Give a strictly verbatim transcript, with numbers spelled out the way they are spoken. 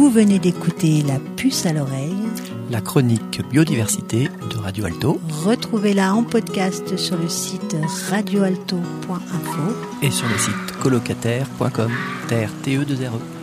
Vous venez d'écouter La Puce à l'oreille, la chronique biodiversité de Radio Alto. Retrouvez-la en podcast sur le site radio alto point info et sur le site colocataire point com, T R T E deux R E.